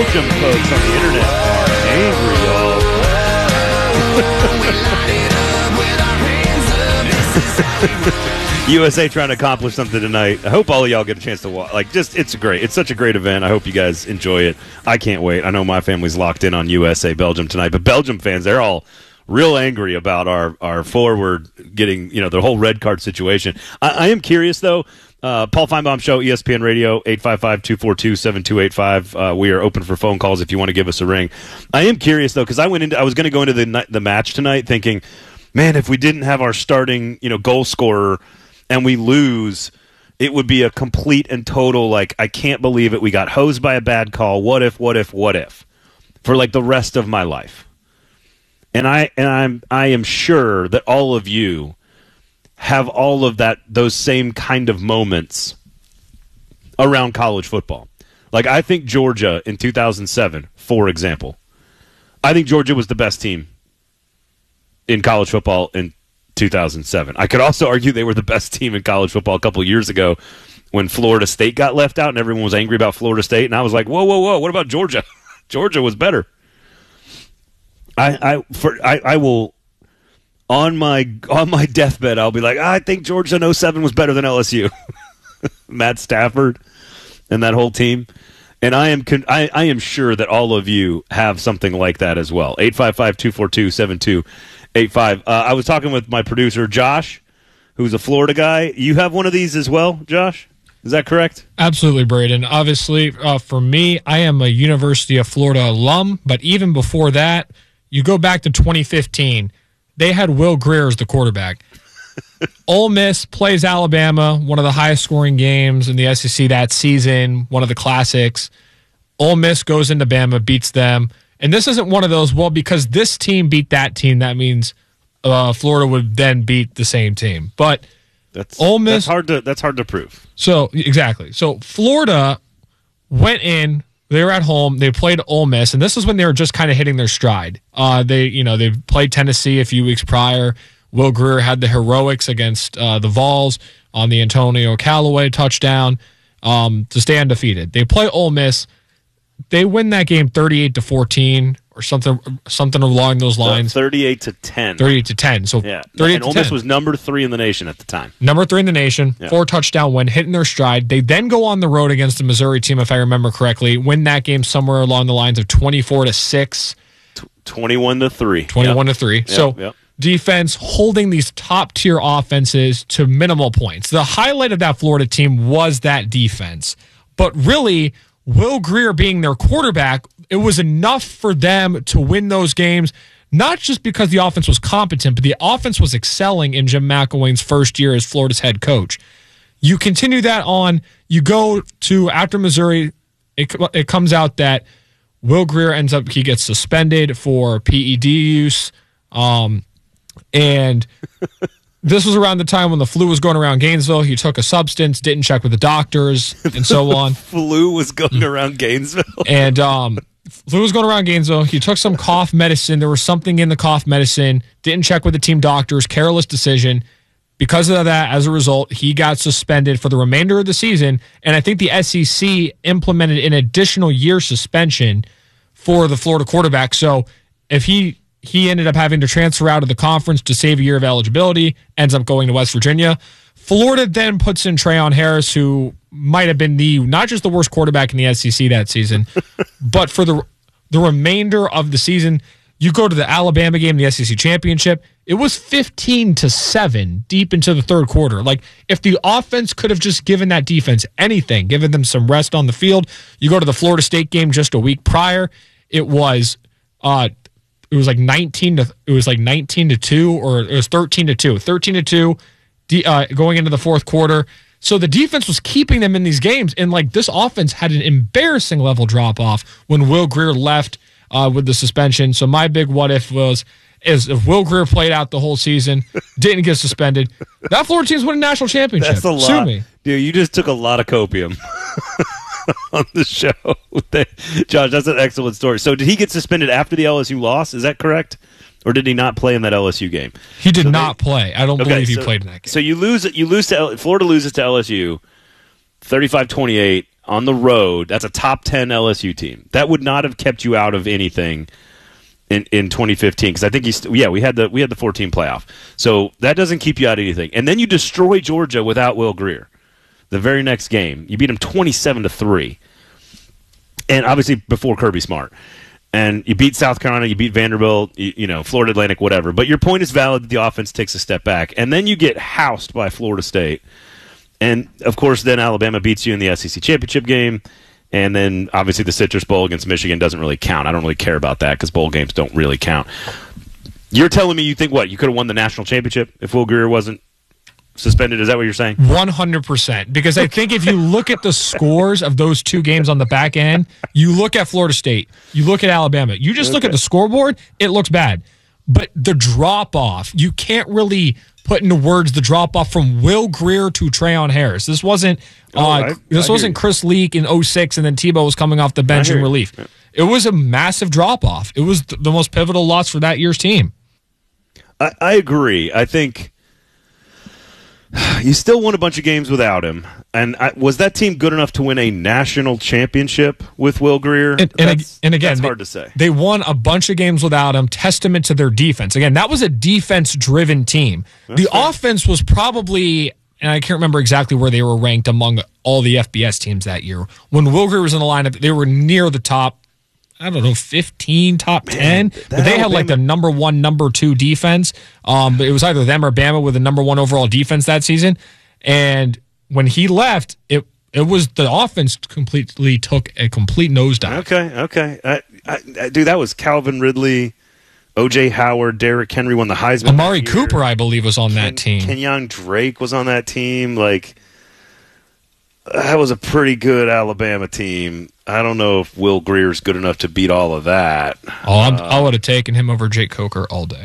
Belgium folks on the internet are angry, y'all. USA trying to accomplish something tonight. I hope all of y'all get a chance to watch. It's such a great event. I hope you guys enjoy it. I can't wait. I know my family's locked in on USA Belgium tonight, but Belgium fans, they're all real angry about our forward getting, the whole red card situation. I am curious though. Paul Feinbaum Show, ESPN Radio, 855-242-7285. We are open for phone calls if you want to give us a ring. I am curious though, because I was going to go into the match tonight thinking, man, if we didn't have our starting, goal scorer and we lose, it would be a complete and total, I can't believe it. We got hosed by a bad call. What if, for the rest of my life. And I am sure that all of you have all of those same kind of moments around college football. I think Georgia in 2007, for example, I think Georgia was the best team in college football in 2007. I could also argue they were the best team in college football a couple years ago when Florida State got left out and everyone was angry about Florida State. And I was like, whoa, what about Georgia? Georgia was better. I will, on my deathbed, I'll be like, I think Georgia in 07 was better than LSU. Matt Stafford and that whole team. And I am sure that all of you have something like that as well. 855-242-7285. I was talking with my producer, Josh, who's a Florida guy. You have one of these as well, Josh? Is that correct? Absolutely, Braden. Obviously, for me, I am a University of Florida alum, but even before that, you go back to 2015, they had Will Grier as the quarterback. Ole Miss plays Alabama, one of the highest scoring games in the SEC that season, one of the classics. Ole Miss goes into Bama, beats them. And this isn't one of those, because this team beat that team, that means Florida would then beat the same team. But Ole Miss, that's hard to prove. So, exactly. So, Florida went in. They were at home. They played Ole Miss, and this is when they were just kind of hitting their stride. They played Tennessee a few weeks prior. Will Grier had the heroics against the Vols on the Antonio Callaway touchdown to stay undefeated. They play Ole Miss. They win that game 38-14 or something along those lines. 38-10. 38-10. So yeah, 38 and Ole Miss was number 3 in the nation at the time. Number 3 in the nation. Yeah. 4-touchdown win, hitting their stride. They then go on the road against the Missouri team, if I remember correctly. Win that game somewhere along the lines of 24-6. 21-3. 21-3. Yep. So defense holding these top-tier offenses to minimal points. The highlight of that Florida team was that defense. But really, Will Grier being their quarterback, it was enough for them to win those games, not just because the offense was competent, but the offense was excelling in Jim McElwain's first year as Florida's head coach. You continue that on, you go to after Missouri, it comes out that Will Grier he gets suspended for PED use, and this was around the time when the flu was going around Gainesville. He took a substance, didn't check with the doctors, and so on. Flu was going around Gainesville? And flu was going around Gainesville. He took some cough medicine. There was something in the cough medicine. Didn't check with the team doctors. Careless decision. Because of that, as a result, he got suspended for the remainder of the season. And I think the SEC implemented an additional year suspension for the Florida quarterback. So if he ended up having to transfer out of the conference to save a year of eligibility, ends up going to West Virginia. Florida then puts in Trayon Harris, who might have been not just the worst quarterback in the SEC that season, but for the remainder of the season. You go to the Alabama game, the SEC championship, it was 15-7 deep into the third quarter. If the offense could have just given that defense anything, given them some rest on the field, you go to the Florida State game just a week prior, it was 19-2, or it was 13-2 going into the fourth quarter. So the defense was keeping them in these games, and this offense had an embarrassing level drop off when Will Grier left with the suspension. So my big what if is if Will Grier played out the whole season, didn't get suspended, that Florida team's winning a national championship. That's a lot. Sue me. Dude, you just took a lot of copium on the show. Josh, that's an excellent story. So did he get suspended after the LSU loss? Is that correct? Or did he not play in that LSU game? He did not play. I don't believe he played in that game. So Florida loses to LSU 35-28. on the road. That's a top 10 LSU team. That would not have kept you out of anything in 2015, because I think we had the 14 playoff. So that doesn't keep you out of anything. And then you destroy Georgia without Will Grier. The very next game, you beat them 27-3, and obviously before Kirby Smart. And you beat South Carolina, you beat Vanderbilt, Florida Atlantic, whatever. But your point is valid that the offense takes a step back. And then you get housed by Florida State. And, of course, then Alabama beats you in the SEC championship game. And then, obviously, the Citrus Bowl against Michigan doesn't really count. I don't really care about that because bowl games don't really count. You're telling me you think, you could have won the national championship if Will Grier wasn't suspended? Is that what you're saying? 100%. Because I think if you look at the scores of those two games on the back end, you look at Florida State, you look at Alabama, you just look at the scoreboard, it looks bad. But the drop-off, you can't really put into words the drop-off from Will Grier to Trayon Harris. This wasn't Chris Leak in 2006, and then Tebow was coming off the bench in relief. Yeah. It was a massive drop-off. It was the most pivotal loss for that year's team. I agree. I think you still won a bunch of games without him. And was that team good enough to win a national championship with Will Grier? And again, that's hard to say. They won a bunch of games without him, testament to their defense. Again, that was a defense-driven team. The offense was probably, and I can't remember exactly where they were ranked among all the FBS teams that year. When Will Grier was in the lineup, they were near the top, 15, top 10. But they had the number 1, number 2 defense. But it was either them or Bama with the number 1 overall defense that season. And when he left, it was the offense completely took a complete nosedive. Okay. Dude, that was Calvin Ridley, O.J. Howard, Derrick Henry won the Heisman. Amari Cooper, I believe, was on that team. Kenyon Drake was on that team. That was a pretty good Alabama team. I don't know if Will Grier's good enough to beat all of that. I would have taken him over Jake Coker all day.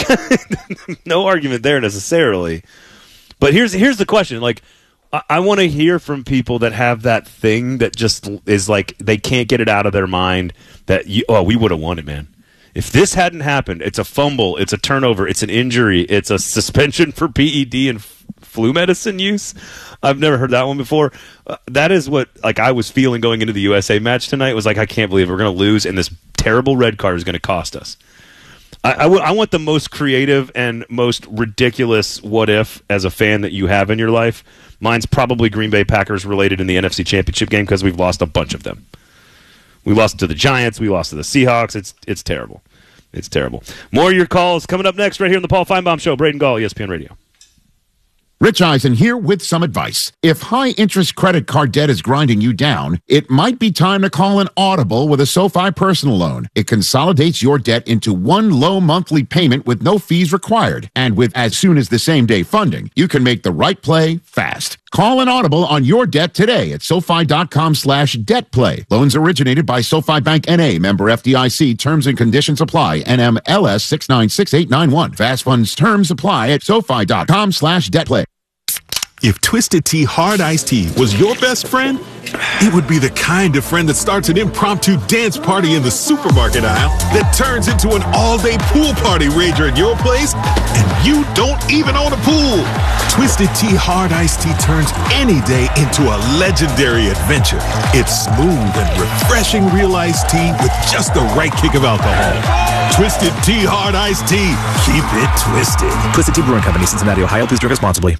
No argument there necessarily. But here's the question. I want to hear from people that have that thing that just is they can't get it out of their mind that we would have won it, man. If this hadn't happened, it's a fumble, it's a turnover, it's an injury, it's a suspension for PED and flu medicine use. I've never heard that one before. That is what I was feeling going into the USA match tonight. It was I can't believe we're going to lose, and this terrible red card is going to cost us. I want the most creative and most ridiculous what if as a fan that you have in your life. Mine's probably Green Bay Packers related in the NFC Championship game because we've lost a bunch of them. We lost to the Giants. We lost to the Seahawks. It's terrible. It's terrible. More of your calls coming up next right here on the Paul Feinbaum Show. Braden Gall, ESPN Radio. Rich Eisen here with some advice. If high-interest credit card debt is grinding you down, it might be time to call an Audible with a SoFi personal loan. It consolidates your debt into one low monthly payment with no fees required. And with as soon as the same-day funding, you can make the right play fast. Call an Audible on your debt today at SoFi.com/debtplay. Loans originated by SoFi Bank N.A., member FDIC. Terms and conditions apply. NMLS 696891. Fast funds terms apply at SoFi.com/debtplay. If Twisted Tea Hard Iced Tea was your best friend, it would be the kind of friend that starts an impromptu dance party in the supermarket aisle that turns into an all-day pool party rager at your place, and you don't even own a pool. Twisted Tea Hard Iced Tea turns any day into a legendary adventure. It's smooth and refreshing real iced tea with just the right kick of alcohol. Twisted Tea Hard Iced Tea. Keep it twisted. Twisted Tea Brewing Company, Cincinnati, Ohio. Please drink responsibly.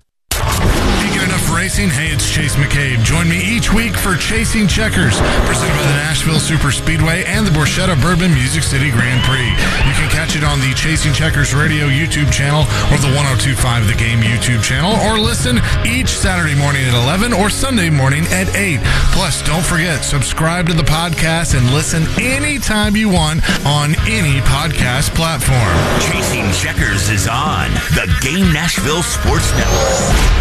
Racing. Hey, it's Chase McCabe. Join me each week for Chasing Checkers, presented by the Nashville Super Speedway and the Borchetta Bourbon Music City Grand Prix. You can catch it on the Chasing Checkers Radio YouTube channel or the 102.5 The Game YouTube channel, or listen each Saturday morning at 11 or Sunday morning at 8. Plus, don't forget, subscribe to the podcast and listen anytime you want on any podcast platform. Chasing Checkers is on the Game Nashville Sports Network.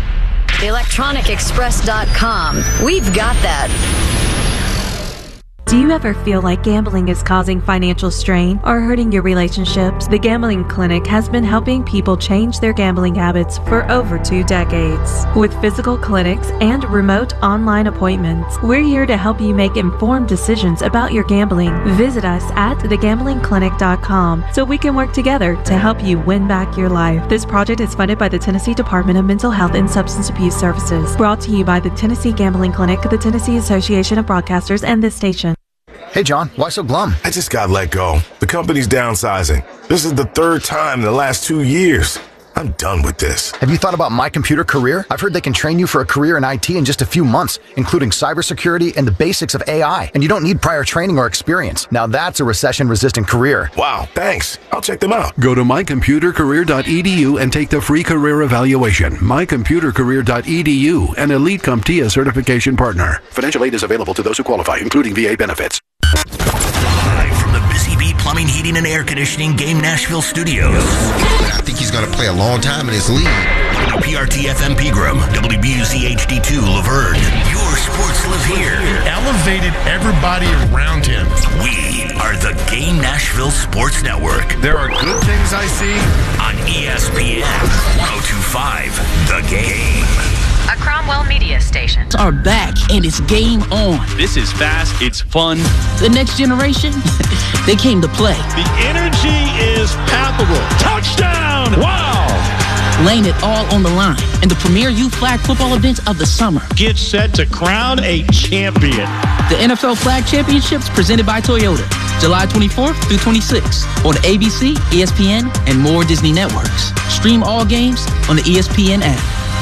ElectronicExpress.com. We've got that. Do you ever feel like gambling is causing financial strain or hurting your relationships? The Gambling Clinic has been helping people change their gambling habits for over 2 decades. With physical clinics and remote online appointments, we're here to help you make informed decisions about your gambling. Visit us at thegamblingclinic.com so we can work together to help you win back your life. This project is funded by the Tennessee Department of Mental Health and Substance Abuse Services. Brought to you by the Tennessee Gambling Clinic, the Tennessee Association of Broadcasters, and this station. Hey, John, why so glum? I just got let go. The company's downsizing. This is the 3rd time in the last 2 years. I'm done with this. Have you thought about My Computer Career? I've heard they can train you for a career in IT in just a few months, including cybersecurity and the basics of AI. And you don't need prior training or experience. Now that's a recession-resistant career. Wow, thanks. I'll check them out. Go to mycomputercareer.edu and take the free career evaluation. mycomputercareer.edu, an Elite CompTIA certification partner. Financial aid is available to those who qualify, including VA benefits. Live from the Busy Bee Plumbing, Heating, and Air Conditioning Game Nashville studios. I think he's going to play a long time in this league. WPRT FM Pegram, WBUC HD2 Laverne. Your sports live here. Elevated everybody around him. We are the Game Nashville Sports Network. There are good things I see on ESPN 102.5 The Game. A Cromwell media station. Are back and it's game on. This is fast, it's fun. The next generation, they came to play. The energy is palpable. Touchdown! Wow! Laying it all on the line in the premier youth flag football event of the summer. Get set to crown a champion. The NFL Flag Championships presented by Toyota. July 24th through 26th on ABC, ESPN, and more Disney networks. Stream all games on the ESPN app.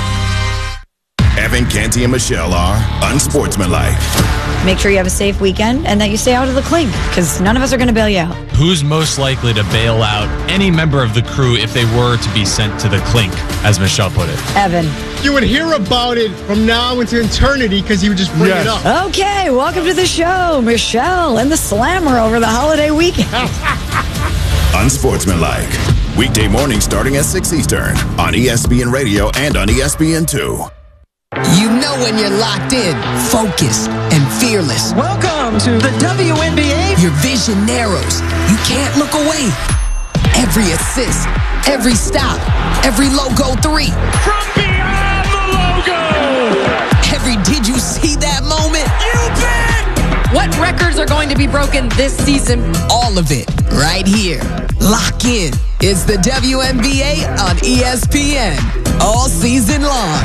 Evan, Canty, and Michelle are unsportsmanlike. Make sure you have a safe weekend and that you stay out of the clink, because none of us are going to bail you out. Who's most likely to bail out any member of the crew if they were to be sent to the clink, as Michelle put it? Evan. You would hear about it from now into eternity because he would just bring it up. Okay, welcome to the show, Michelle and the Slammer over the holiday weekend. Unsportsmanlike. Weekday morning starting at 6 Eastern on ESPN Radio and on ESPN2. You know when you're locked in, focused, and fearless. Welcome to the WNBA. Your vision narrows. You can't look away. Every assist, every stop, every logo 3. From beyond the logo. Every did you see that moment? You bet. What records are going to be broken this season? All of it, right here. Lock in. It's the WNBA on ESPN. All season long.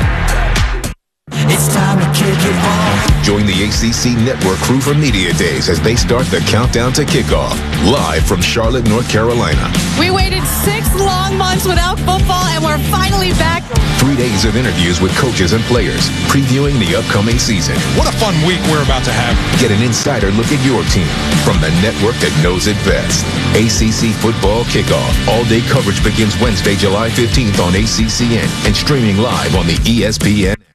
It's time to kick it off. Join the ACC Network crew for Media Days as they start the countdown to kickoff. Live from Charlotte, North Carolina. We waited 6 long months without football, and we're finally back. 3 days of interviews with coaches and players, previewing the upcoming season. What a fun week we're about to have. Get an insider look at your team from the network that knows it best. ACC Football Kickoff. All-day coverage begins Wednesday, July 15th on ACCN and streaming live on the ESPN.